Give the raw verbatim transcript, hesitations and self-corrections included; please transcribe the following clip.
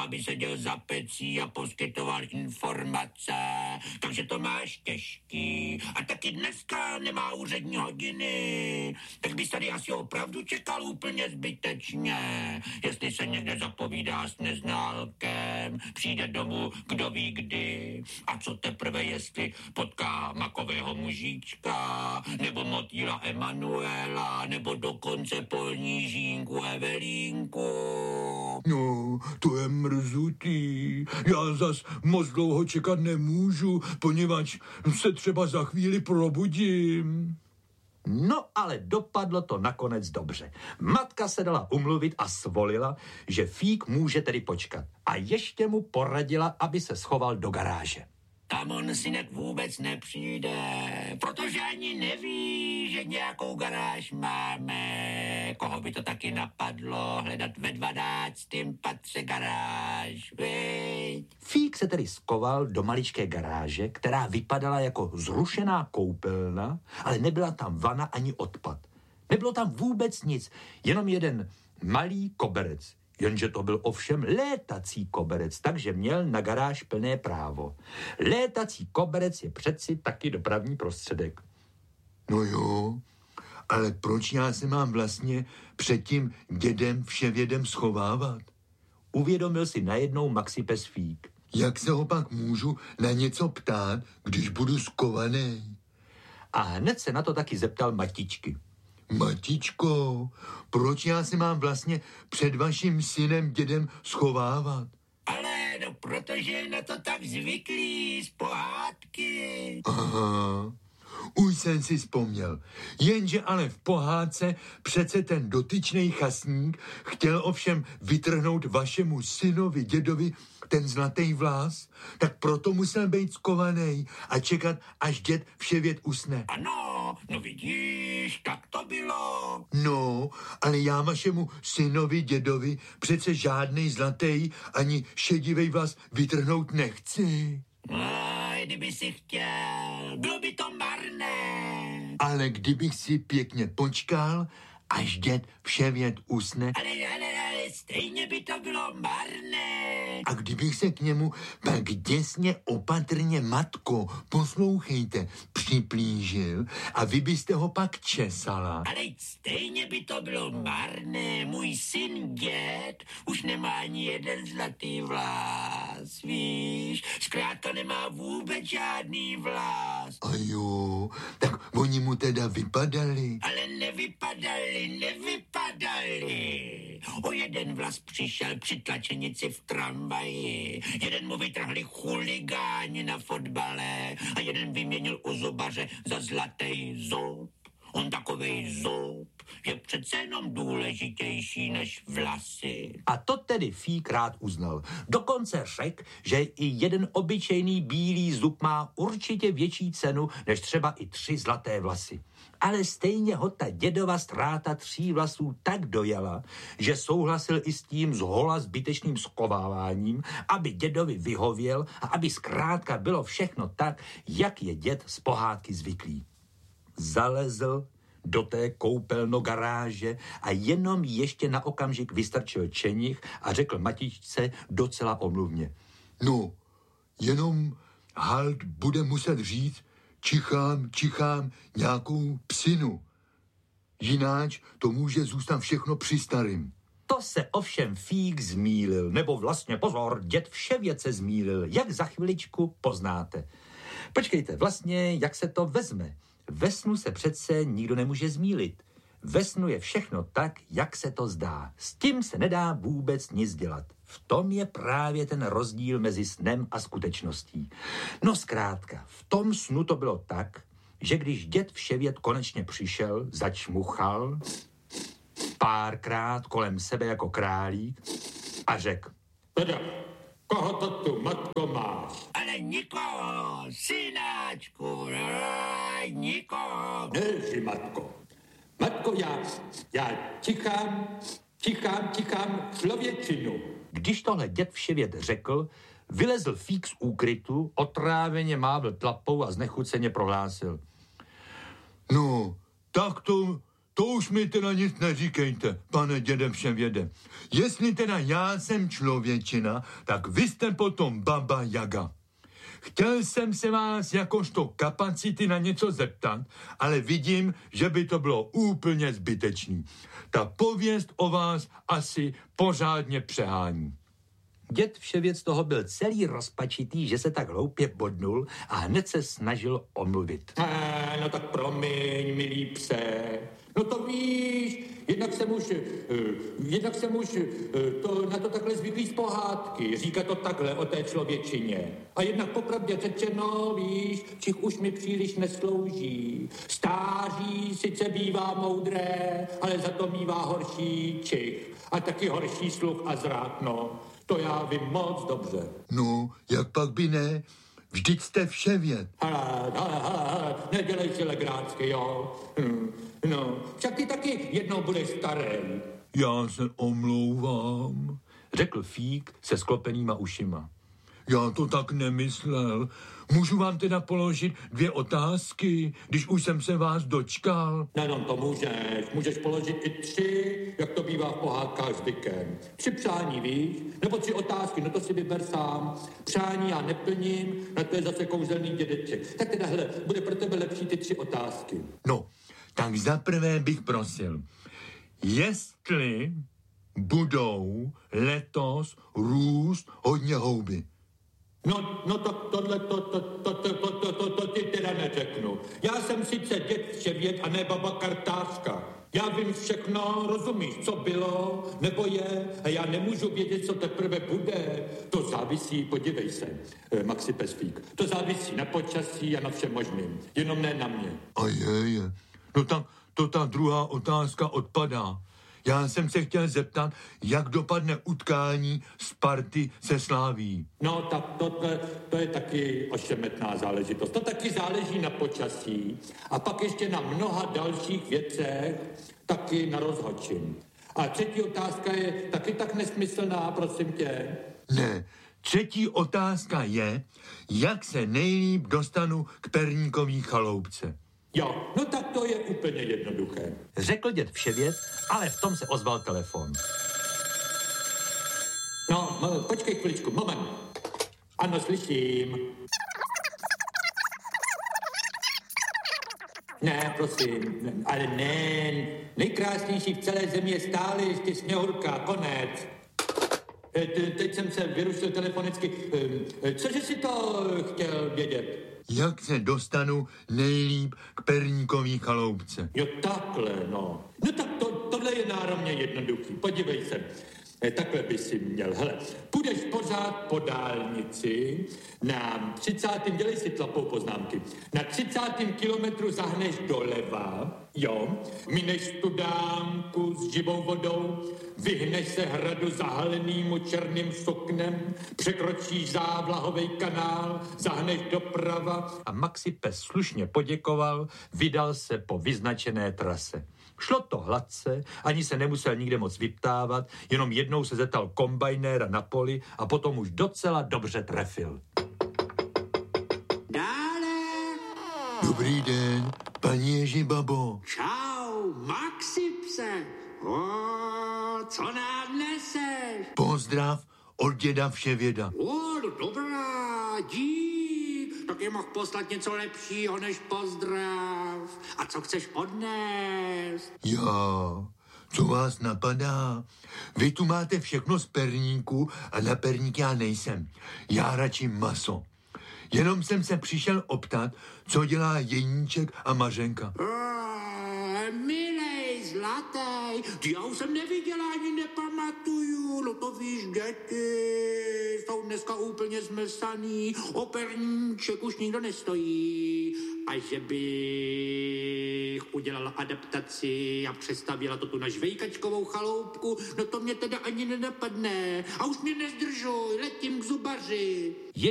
aby seděl za pecí a poskytoval informace. Takže to máš těžký. A taky dneska nemá úřední hodiny. Tak bys tady asi opravdu čekal úplně zbytečně. Jestli se někde zapovídá s neználkem, přijde domů kdo ví kdy. A co teprve, jestli potká makového mužíčka, nebo motýla Emanuela, nebo dokonce polní žínku Evelínku. No, to je mrzutý. Já zas moc dlouho čekat nemůžu, poněvadž se třeba za chvíli probudím. No, ale dopadlo to nakonec dobře. Matka se dala umluvit a svolila, že Fík může tedy počkat. A ještě mu poradila, aby se schoval do garáže. Tam on, synek, vůbec nepřijde, protože ani neví, že nějakou garáž máme. Koho by to taky napadlo hledat ve dvanáctém patře garáž, viď? Fík se tedy skoval do maličké garáže, která vypadala jako zrušená koupelna, ale nebyla tam vana ani odpad. Nebylo tam vůbec nic, jenom jeden malý koberec. Jenže to byl ovšem létací koberec, takže měl na garáž plné právo. Létací koberec je přeci taky dopravní prostředek. No jo, ale proč já se mám vlastně před tím dědem vševědem schovávat? Uvědomil si najednou Maxipes Fík. Jak se ho pak můžu na něco ptát, když budu skovaný? A hned se na to taky zeptal Matičky. Matičko, proč já se mám vlastně před vaším synem dědem schovávat? Ale no, protože je na to tak zvyklý z pohádky. Aha, už jsem si vzpomněl. Jenže ale v pohádce přece ten dotyčnej chasník chtěl ovšem vytrhnout vašemu synovi dědovi ten zlatý vlas, tak proto musel být skovaný a čekat, až děd vševěd usne. Ano, no vidíš, tak to bylo. No, ale já vašemu synovi dědovi přece žádnej zlatý ani šedivej vlas vytrhnout nechci. Aj, kdyby si chtěl, bylo by to marné. Ale kdybych si pěkně počkal, až děd vševěd usne. Ale, ale, ale stejně by to bylo marné. A kdybych se k němu pak děsně opatrně, matko, poslouchejte, připlížil a vy byste ho pak česala. Ale stejně by to bylo marné. Můj syn děd už nemá ani jeden zlatý vlas, víš? Zkrátka nemá vůbec žádný vlas. A jo, tak oni mu teda vypadali. Ale nevypadali, nevypadali. O jeden vlas přišel při tlačenici v tramvaji. Jeden mu vytrhli chuligáni na fotbale a jeden vyměnil u zubaře za zlatý zub. On takovej zub je přece jenom důležitější než vlasy. A to tedy Fík rád uznal. Dokonce řekl, že i jeden obyčejný bílý zub má určitě větší cenu než třeba i tři zlaté vlasy. Ale stejně ho ta dědova ztráta tří vlasů tak dojala, že souhlasil i s tím zhola zbytečným skováváním, aby dědovi vyhověl a aby zkrátka bylo všechno tak, jak je děd z pohádky zvyklý. Zalezl do té koupelno garáže a jenom ještě na okamžik vystrčil čenich a řekl Matičce docela omluvně. No, jenom halt bude muset říct, čichám, čichám nějakou psinu. Jináč to může zůstat všechno při starým. To se ovšem Fík zmýlil, nebo vlastně pozor, děd vševěd se zmýlil, jak za chviličku poznáte. Počkejte, vlastně jak se to vezme? Ve snu se přece nikdo nemůže zmýlit. Ve snu je všechno tak, jak se to zdá. S tím se nedá vůbec nic dělat. V tom je právě ten rozdíl mezi snem a skutečností. No zkrátka, v tom snu to bylo tak, že když děd vševěd konečně přišel, začmuchal párkrát kolem sebe jako králík a řekl: Teda, koho to tu, matko, máš? Ale nikoho, synáčku, ne, nikoho. Nelži, matko. Matko, já, já tichám, tichám, tichám člověčinu. Když tohle děd vševěd řekl, vylezl Fík z úkrytu, otráveně mávl tlapou a znechuceně prohlásil: No, tak to, to už mi teda nic neříkejte, pane děde vševěde. Jestli teda já jsem člověčina, tak vy jste potom baba Jaga. Chtěl jsem se vás jakožto kapacity na něco zeptat, ale vidím, že by to bylo úplně zbytečný. Ta pověst o vás asi pořádně přehání. Děd Vševěd toho byl celý rozpačitý, že se tak hloupě bodnul a hned se snažil omluvit. Eh, no tak promiň, milý pse. No to víš, jednak jsem už, uh, jednak jsem už uh, to, na to takhle zvyklý z pohádky, říká to takhle o té člověčině. A jednak popravdě řečeno, víš, čich už mi příliš neslouží. Stáří sice bývá moudré, ale za to mívá horší čich. A taky horší sluch a zrak, no. To já vím moc dobře. No, jak pak by ne? Vždyť jste vševěd. Hele, hele, hele, hele, nedělej si legrácky, jo. Hm, no, však ty taky jednou budeš starý. Já se omlouvám, Řekl Fík se sklopenýma ušima. já to tak nemyslel. Můžu vám teda položit dvě otázky, když už jsem se vás dočkal? Nejenom to můžeš, můžeš položit i tři, jak to bývá v pohádkách zvykem. Tři přání, víš? Nebo tři otázky, no to si vyber sám. Přání já neplním, na to je zase kouzelný dědeček. Tak teda, hele, bude pro tebe lepší ty tři otázky. No, tak zaprvé bych prosil, jestli budou letos růst hodně houby. No, no to, tohle, to, to, to, to, to, to, to, to ti teda neřeknu. Já jsem sice děd Vševěd a ne baba kartářka. Já vím všechno, rozumíš, co bylo, nebo je, a já nemůžu vědět, co teprve bude. To závisí, podívej se, eh, Maxi Pesfík, to závisí na počasí a na všem možným, jenom ne na mě. A je, je. No tak to ta druhá otázka odpadá. Já jsem se chtěl zeptat, jak dopadne utkání Sparty se Sláví. No, tak to, to, to je taky ošemetná záležitost. To taky záleží na počasí a pak ještě na mnoha dalších věcech, taky na rozhodčím. A třetí otázka je taky tak nesmyslná, prosím tě. Ne, třetí otázka je, jak se nejlíp dostanu k Perníkový chaloupce. Jo, no tak to je úplně jednoduché. Řekl děd Vševěd, ale v tom se ozval telefon. No, m- počkej chviličku, moment. Ano, slyším. Ne, prosím, ne, ale ne, nejkrásnější v celé zemi je stále ještě Sněhurka, konec. E, te, teď jsem se vyrušil telefonicky. E, cože si to chtěl vědět? Jak se dostanu nejlíp k Perníkový chaloupce? Jo, takhle, no. No tak to, tohle je náramně jednoduchý. Podívej se. E, takhle by si měl. Hele, půjdeš pořád po dálnici na třicátém dělej si tlapou poznámky, na třicátém kilometru zahneš doleva, jo, mineš studánku s živou vodou, vyhneš se hradu zahalenýmu černým suknem, překročíš závlahovej kanál, zahneš doprava. A Maxi Pes slušně poděkoval, vydal se po vyznačené trase. Šlo to hladce, ani se nemusel nikde moc vyptávat, jenom jednou se zeptal kombajnéra na poli a potom už docela dobře trefil. Dále. Dobrý den, paní Ježibabo. Čau, Maxi pse. O, co nám neseš? Pozdrav od děda Vševěda. O, no dobrá, dík. Tak je mohl poslat něco lepšího než pozdrav. A co chceš odnést? Já, co vás napadá? Vy tu máte všechno z perníku a na perník já nejsem. Já radši maso. Jenom jsem se přišel optat, co dělá Jeníček a Mařenka. O, milej, zlatý, ty já už jsem neviděla ani nepamatuju. No to víš, děti jsou dneska úplně zmlsaný. O perníček už nikdo nestojí. A že bych udělala adaptaci a přestavila to tu na žvejkačkovou chaloupku, no to mě teda ani nenapadne. A už mě nezdržuj, letím k zubaři. Je